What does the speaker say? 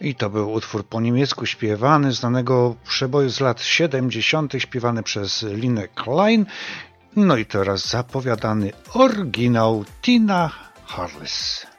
I to był utwór po niemiecku śpiewany, znanego przeboju z lat 70., śpiewany przez Linę Klein. No i teraz zapowiadany oryginał Tina Harris.